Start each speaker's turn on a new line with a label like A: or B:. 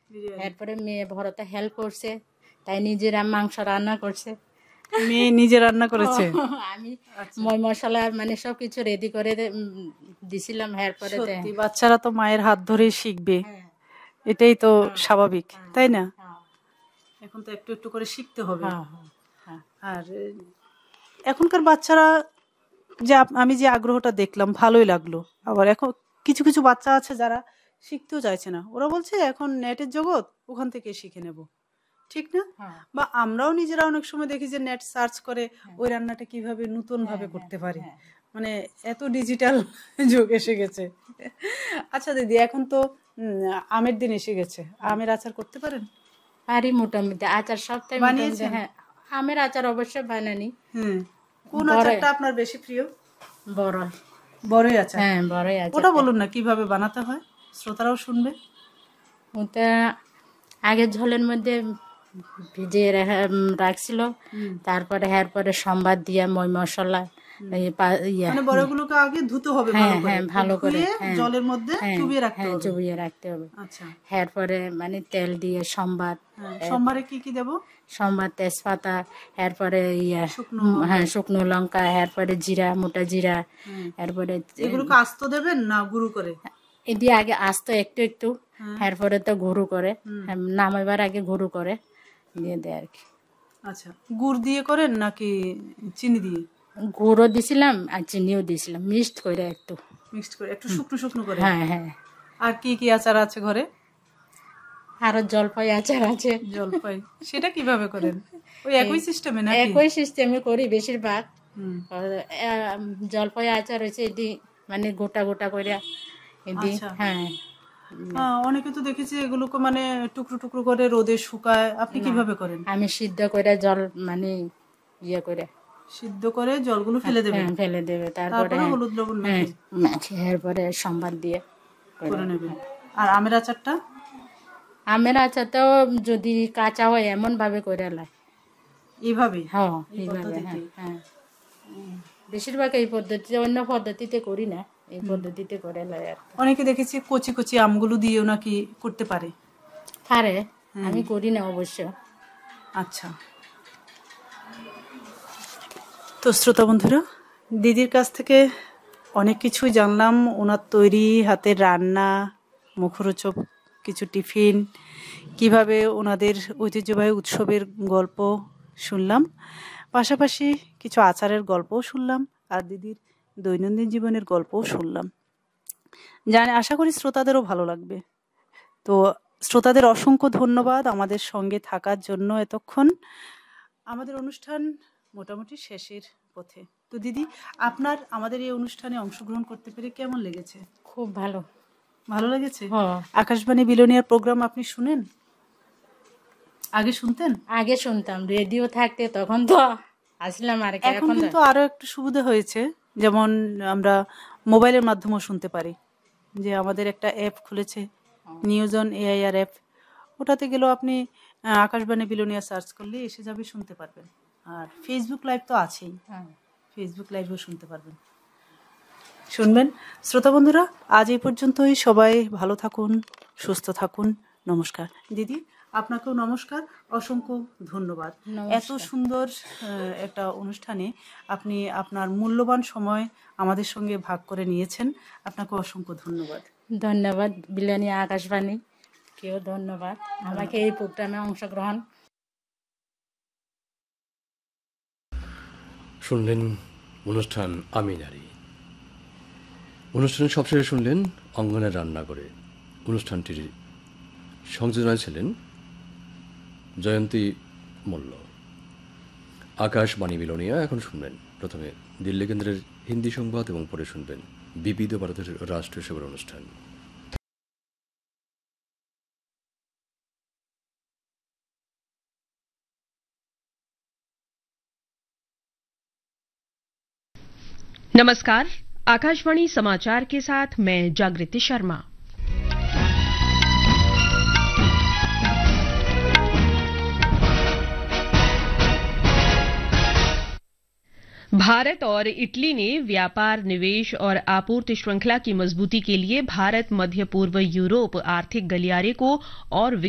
A: এরপরে মেয়ে ভরতে হেল্প করছে, তাই নিজেরা মাংস রান্না করছে।
B: মেয়ে নিজে রান্না করেছে?
A: আমি মই মশলা মানে সবকিছু রেডি করে দিছিলাম। এরপরে
B: সত্যি বাচ্চারা তো মায়ের হাত ধরেই শিখবে, এটাই তো স্বাভাবিক, তাই না? এখন তো একটু একটু করে শিখতে হবে। আর এখনকার বাচ্চারা যে আমি যে আগ্রহটা দেখলাম ভালোই লাগলো। আবার এখন কিছু কিছু বাচ্চা আছে যারা শিখতেও চাইছে না, ওরা বলছে এখন নেটের জগৎ, ওখান থেকে শিখে নেব, ঠিক না? বা আমরাও নিজেরা অনেক সময় দেখি যে নেট সার্চ করে ওই রান্নাটা কিভাবে নতুন ভাবে করতে পারি, মানে এত ডিজিটাল যুগ এসে গেছে। আচ্ছা দিদি, এখন তো আমের দিন এসে গেছে, আমের আচার করতে পারেন?
A: পারি মোটামুটি, আচার সবটাই বানিয়েছে। হ্যাঁ, আমের আচার অবশ্যই বানানি।
B: কোন আচারটা আপনার বেশি প্রিয়?
A: বড়ই
B: আচার।
A: হ্যাঁ, বড়ই আচার।
B: ওটা বলুন না কিভাবে বানাতে হয়, শ্রোতারাও শুনবে।
A: ওটা আগে ঝোলের মধ্যে ভিজিয়ে রাখছিল, তারপরে এরপরে সম্বাদ দিয়ে মই মশলা
B: বড়গুলোকে আগে ধুতে হবে ভালো করে, জলের মধ্যে
A: চুবিয়ে রাখতে হবে।
B: আচ্ছা,
A: এরপরে মানে তেল দিয়ে
B: সম্বারে কি কি দেব?
A: সম্বাদ, তেজপাতা, এরপরে শুকনো লঙ্কা, এরপরে জিরা, মোটা জিরা, এরপরে
B: এগুলোকে আস্ত দেবেন না গুঁড়ো করে?
A: এদি আগে আস্ত একটু একটু, এরপরে তো গুঁড়ো করে, নামাইবার আগে গুঁড়ো করে দিয়ে দেয় আর কি।
B: আচ্ছা, গুড় দিয়ে করেন নাকি চিনি দিয়ে?
A: গুঁড়ো দিছিলাম আর চিনিও দিছিলাম, মিক্সড করে একটু
B: শুকনো শুকনো করে।
A: হ্যাঁ।
B: আর কি কি আচার আছে ঘরে?
A: আরো জলপাই আচার আছে।
B: জলপাই, সেটা কিভাবে করেন? ওই একই সিস্টেমে না?
A: একই সিস্টেমে করি বেশিরভাগ। জলপাই আচার হয়েছে এটি মানে গোটা গোটা করে এটি। হ্যাঁ,
B: অনেকে তো দেখেছি এগুলোকে মানে টুকরো টুকরো করে রোদে শুকায়, আপনি কিভাবে করেন?
A: আমি সিদ্ধ করে জল মানে ইয়ে করে
B: সিদ্ধ করে জলগুলো ফেলে
A: দেবে, তারপরে
B: হলুদ লবণ
A: মাখিয়ে এরপরে সম্বাদ দিয়ে
B: করে নেবে। আর আমের আচারটা?
A: আমের আচারটাও যদি কাঁচা হয় এমন ভাবে করে লাই,
B: এইভাবে।
A: হ্যাঁ, বেশিরভাগ এই পদ্ধতিতে, অন্য পদ্ধতিতে করি না, এই পদ্ধতিতে করে লাই। আর
B: অনেকে দেখেছি কচি কচি আমগুলো দিয়েও নাকি করতে পারে।
A: আমি করি না অবশ্য।
B: আচ্ছা, তো শ্রোতা বন্ধুরা, দিদির কাছ থেকে অনেক কিছুই জানলাম, ওনার তৈরি হাতের রান্না, মুখরোচক কিছু টিফিন, কিভাবে ওনাদের ঐতিহ্যবাহী উৎসবের গল্প শুনলাম, পাশাপাশি কিছু আচারের গল্পও শুনলাম, আর দিদির দৈনন্দিন জীবনের গল্পও শুনলাম। আশা করি শ্রোতাদেরও ভালো লাগবে। তো শ্রোতাদের অসংখ্য ধন্যবাদ আমাদের সঙ্গে থাকার জন্য এতক্ষণ। আমাদের অনুষ্ঠান মোটামুটি শেষের পথে। তো দিদি, আপনার আমাদের এই অনুষ্ঠানে অংশগ্রহণ করতে পেরে কেমন লেগেছে?
A: খুব ভালো
B: লেগেছে। আকাশবাণী বিলোনিয়ার প্রোগ্রাম আপনি শুনেন? আগে শুনতেন?
A: আগে শুনতাম, রেডিও থাকতে, তখন তো আসলাম। আর
B: এখন কিন্তু আরো একটু সুবিধা হয়েছে, যেমন আমরা মোবাইলের মাধ্যমেও শুনতে পারি। যে আমাদের একটা অ্যাপ খুলেছে, নিউজ অন এআইআর অ্যাপ, ওটাতে গেলেও আপনি আকাশবাণী বিলোনিয়া সার্চ করলে এসে যাবে, শুনতে পারবেন। আর ফেসবুক লাইভ তো আছেই, ফেসবুক লাইভও শুনতে পারবেন, শুনবেন। শ্রোতা বন্ধুরা, আজ এই পর্যন্তই। সবাই ভালো থাকুন, সুস্থ থাকুন। নমস্কার। দিদি, আপনাকেও নমস্কার, অসংখ্য ধন্যবাদ। এত সুন্দর একটা অনুষ্ঠানে আপনি আপনার মূল্যবান সময় আমাদের সঙ্গে ভাগ করে নিয়েছেন, আপনাকে অসংখ্য ধন্যবাদ।
A: ধন্যবাদ বিলোনিয়া আকাশবাণী কেও ধন্যবাদ আমাকে এই প্রোগ্রামে অংশগ্রহণ।
C: শুনলেন অনুষ্ঠান আমি নারী। অনুষ্ঠানের সবশেষে শুনলেন অঙ্গনের রান্না করে। অনুষ্ঠানটির সংযোজনায় ছিলেন জয়ন্তী মল্ল। আকাশবাণী বিলোনিয়া। এখন শুনবেন প্রথমে দিল্লি কেন্দ্রের হিন্দি সংবাদ এবং পরে শুনবেন বিবিধ ভারতের রাষ্ট্রীয় সেবার অনুষ্ঠান।
D: नमस्कार, आकाशवाणी समाचार के साथ मैं जागृति शर्मा। भारत और इटली ने व्यापार, निवेश और आपूर्ति श्रृंखला की मजबूती के लिए भारत मध्य पूर्व यूरोप आर्थिक गलियारे को और